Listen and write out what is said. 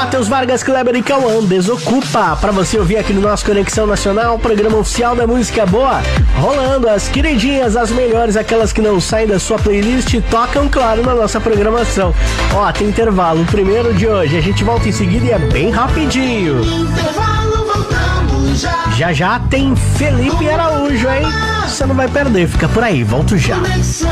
Matheus Vargas, Kleber e Cauã, Desocupa. Pra você ouvir aqui no nosso Conexão Nacional, programa oficial da música boa. Rolando as queridinhas, as melhores, aquelas que não saem da sua playlist e tocam, claro, na nossa programação. Ó, tem intervalo, o primeiro de hoje. A gente volta em seguida e é bem rapidinho. Intervalo, voltamos já. Já tem Felipe Araújo, hein? Você não vai perder, fica por aí, volto já.